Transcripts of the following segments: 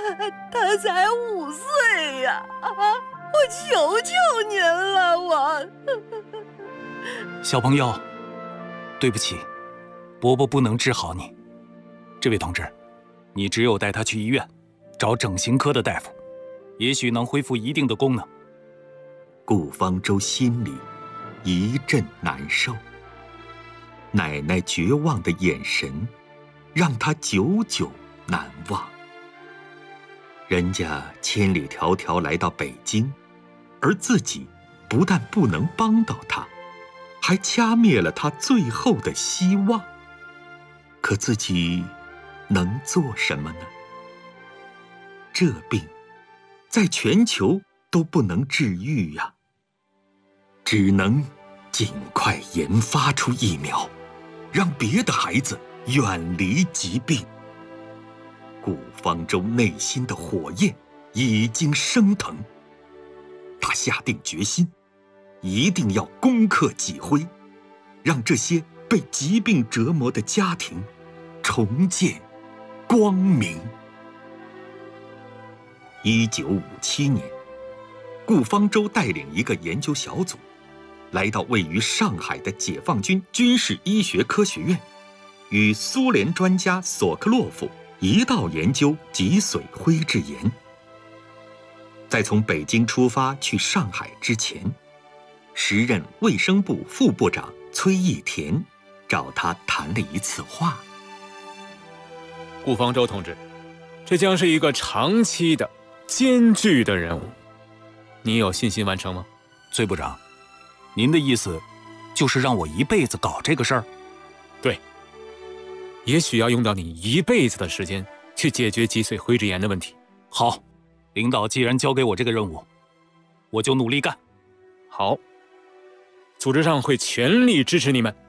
他才5岁呀！我求求您了，我。 小朋友，对不起，伯伯不能治好你。这位同志，你只有带他去医院，找整形科的大夫，也许能恢复一定的功能。 顾方舟心里一阵难受，奶奶绝望的眼神让他久久难忘。人家千里迢迢来到北京，而自己不但不能帮到他，还掐灭了他最后的希望。可自己能做什么呢？这病在全球都不能治愈呀，只能尽快研发出疫苗，让别的孩子远离疾病。顾方舟内心的火焰已经升腾，他下定决心，一定要攻克己辉，让这些被疾病折磨的家庭重见光明。1957年，顾方舟带领一个研究小组，来到位于上海的解放军军事医学科学院，与苏联专家索克洛夫一道研究脊髓灰质炎。在从北京出发去上海之前，时任卫生部副部长崔义田找他谈了一次话。 顾方舟同志，这将是一个长期的艰巨的任务，你有信心完成吗？ 崔部长，您的意思就是让我一辈子搞这个事儿？ 对，也许要用到你一辈子的时间去解决脊髓灰质炎的问题。 好，领导既然交给我这个任务，我就努力干。 好，组织上会全力支持你们。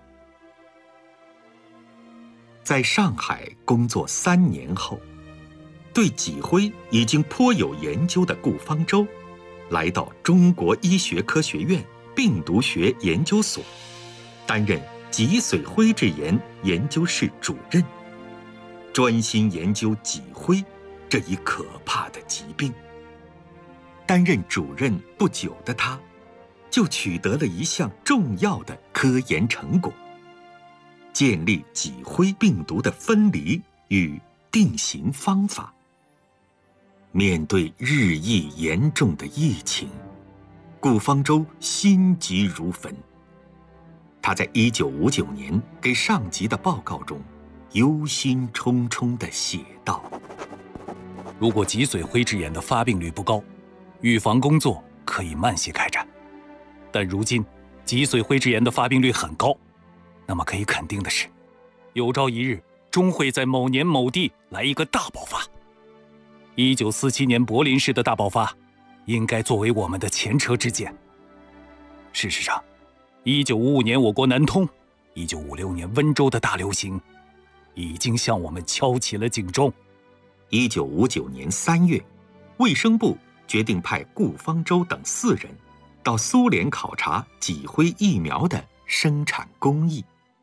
在上海工作3年后，对脊灰已经颇有研究的顾方舟，来到中国医学科学院病毒学研究所，担任脊髓灰质炎研究室主任，专心研究脊灰这一可怕的疾病。担任主任不久的他，就取得了一项重要的科研成果，建立脊灰病毒的分离与定型方法。面对日益严重的疫情，顾方舟心急如焚。他在1959年给上级的报告中，忧心忡忡地写道： 如果脊髓灰质炎的发病率不高，预防工作可以慢些开展。但如今脊髓灰质炎的发病率很高，那么可以肯定的是，有朝一日终会在某年某地来一个大爆发。1947年柏林市的大爆发应该作为我们的前车之鉴。事实上，1955年我国南通，1956年温州的大流行已经向我们敲起了警钟。 1959年3月，卫生部决定派顾方舟等4人到苏联考察脊灰疫苗的生产工艺。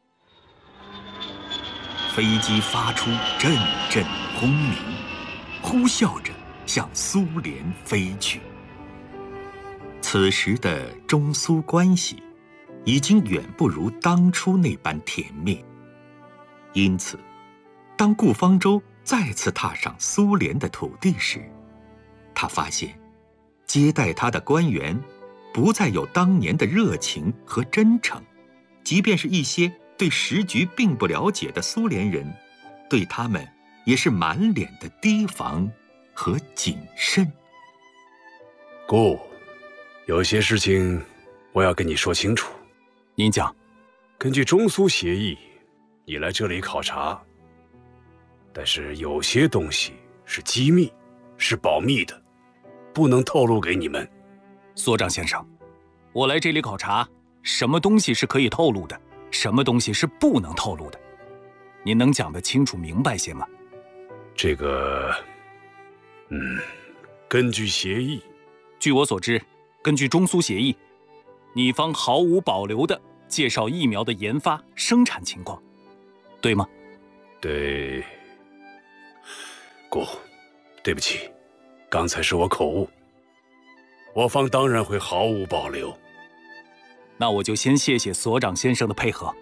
飞机发出阵阵轰鸣，呼啸着向苏联飞去。此时的中苏关系已经远不如当初那般甜蜜，因此，当顾方舟再次踏上苏联的土地时，他发现，接待他的官员不再有当年的热情和真诚，即便是一些对时局并不了解的苏联人，对他们也是满脸的提防和谨慎。 顾，有些事情我要跟你说清楚。 您讲。 根据中苏协议，你来这里考察，但是有些东西是机密，是保密的，不能透露给你们。 所长先生，我来这里考察，什么东西是可以透露的，什么东西是不能透露的？您能讲得清楚明白些吗？ 这个，根据协议， 据我所知，根据中苏协议，你方毫无保留地介绍疫苗的研发、生产情况，对吗？ 对，顾， 对不起，刚才是我口误。我方当然会毫无保留。 那我就先谢谢所长先生的配合。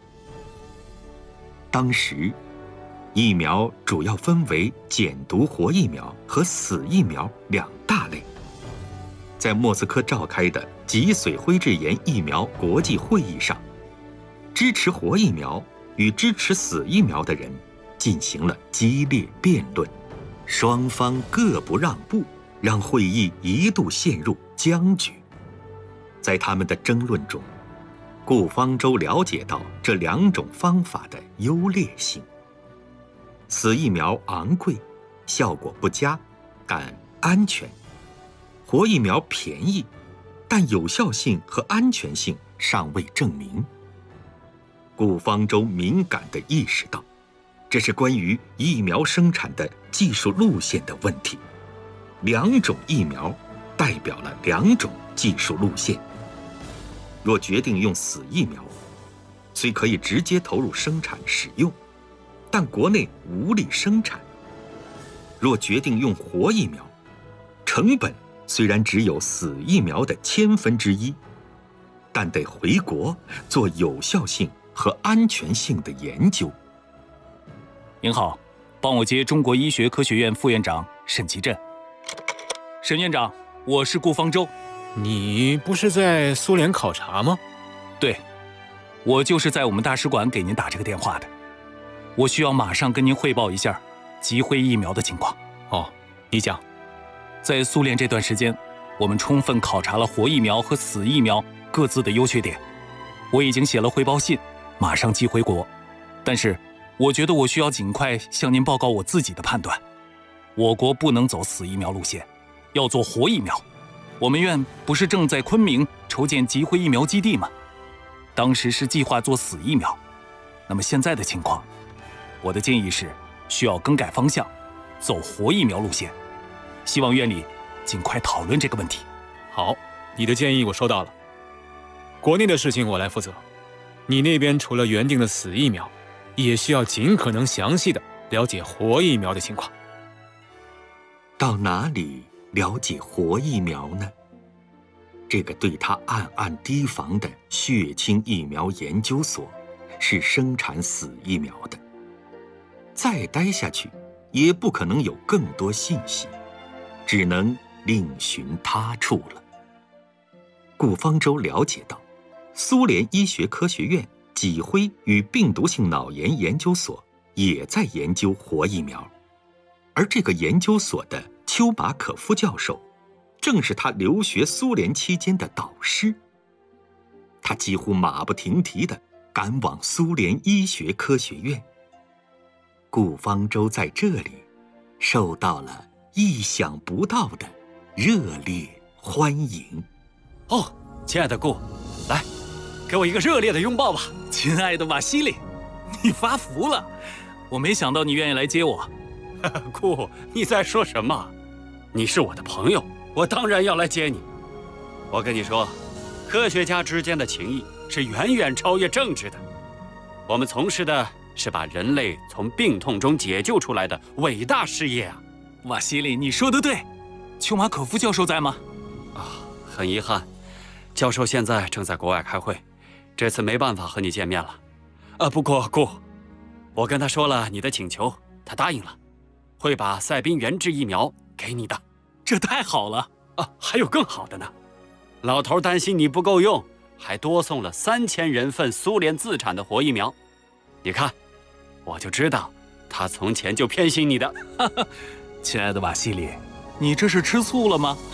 当时，疫苗主要分为减毒活疫苗和死疫苗两大类。在莫斯科召开的脊髓灰质炎疫苗国际会议上，支持活疫苗与支持死疫苗的人进行了激烈辩论，双方各不让步，让会议一度陷入僵局。在他们的争论中，顾方舟了解到这两种方法的优劣性。死疫苗昂贵，效果不佳，但安全；活疫苗便宜，但有效性和安全性尚未证明。顾方舟敏感地意识到，这是关于疫苗生产的技术路线的问题。两种疫苗代表了两种技术路线。若决定用死疫苗，虽可以直接投入生产使用，但国内无力生产。若决定用活疫苗，成本虽然只有死疫苗的1/1000，但得回国做有效性和安全性的研究。 您好，帮我接中国医学科学院副院长沈其振。沈院长，我是顾方舟。 你不是在苏联考察吗？ 对，我就是在我们大使馆给您打这个电话的。我需要马上跟您汇报一下脊灰疫苗的情况。 哦，你讲。 在苏联这段时间，我们充分考察了活疫苗和死疫苗各自的优缺点。我已经写了汇报信，马上寄回国。但是，我觉得我需要尽快向您报告我自己的判断。我国不能走死疫苗路线，要做活疫苗。我们院不是正在昆明筹建脊灰疫苗基地吗？当时是计划做死疫苗，那么现在的情况，我的建议是需要更改方向，走活疫苗路线。希望院里尽快讨论这个问题。 好，你的建议我收到了。国内的事情我来负责，你那边除了原定的死疫苗，也需要尽可能详细的了解活疫苗的情况。 到哪里了解活疫苗呢？这个对他暗暗提防的血清疫苗研究所是生产死疫苗的，再待下去也不可能有更多信息，只能另寻他处了。顾方舟了解到，苏联医学科学院脊灰与病毒性脑炎研究所也在研究活疫苗，而这个研究所的丘马可夫教授正是他留学苏联期间的导师。他几乎马不停蹄地赶往苏联医学科学院。顾方舟在这里受到了意想不到的热烈欢迎。 哦，亲爱的顾，来，给我一个热烈的拥抱吧。 亲爱的瓦西里，你发福了，我没想到你愿意来接我。 顾，你在说什么？你是我的朋友，我当然要来接你。我跟你说，科学家之间的情谊是远远超越政治的。我们从事的是把人类从病痛中解救出来的伟大事业啊！ 瓦西里，你说得对。丘马可夫教授在吗？ 很遗憾，教授现在正在国外开会，这次没办法和你见面了。不过顾，我跟他说了你的请求，他答应了，会把赛宾原质疫苗给你的。 这太好了还有更好的呢，老头担心你不够用，还多送了3000人份苏联自产的活疫苗。你看，我就知道他从前就偏心你的。 亲爱的瓦西里，你这是吃醋了吗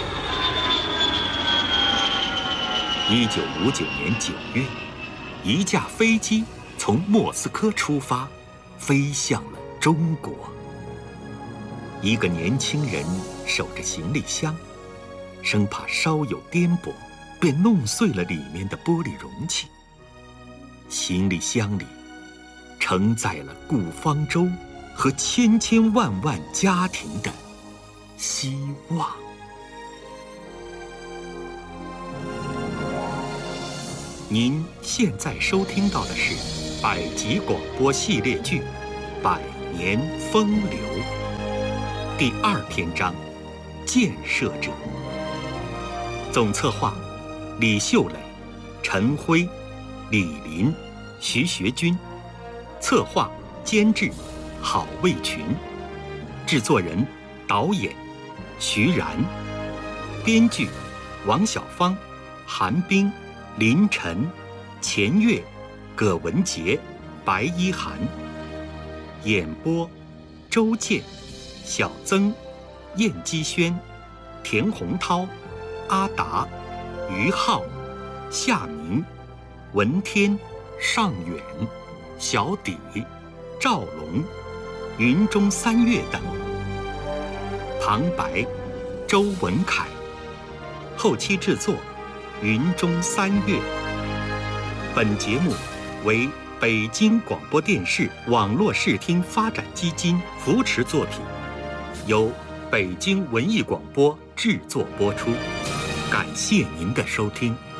？1959年9月，一架飞机从莫斯科出发，飞向了中国。一个年轻人守着行李箱，生怕稍有颠簸，便弄碎了里面的玻璃容器。行李箱里承载了顾方舟和千千万万家庭的希望。您现在收听到的是百集广播系列剧《百年风流》。 第2篇章：建设者。总策划：李秀磊、陈辉、李林、徐学军。策划、监制：郝卫群。制作人、导演：徐然。编剧：王小芳、韩冰、林晨、钱月、葛文杰、白一涵。演播：周健、小曾、燕姬轩、田洪涛、阿达、于浩、夏明、文天、尚远、小底、赵龙、云中三月等。旁白：周文凯。后期制作：云中三月。本节目为北京广播电视网络视听发展基金扶持作品，由北京文艺广播制作播出。感谢您的收听。